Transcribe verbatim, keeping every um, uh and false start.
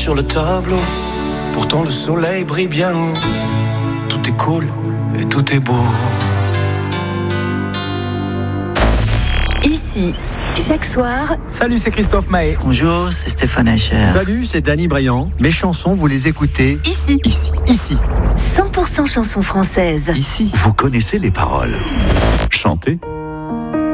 sur le tableau. Pourtant le soleil brille bien haut. Tout est cool et tout est beau. Ici, chaque soir. Salut, c'est Christophe Maé. Bonjour, c'est Stéphane Echer. Salut, c'est Danny Briand. Mes chansons, vous les écoutez Ici. Ici. Ici. cent pour cent chansons françaises. Ici. Vous connaissez les paroles. Chantez.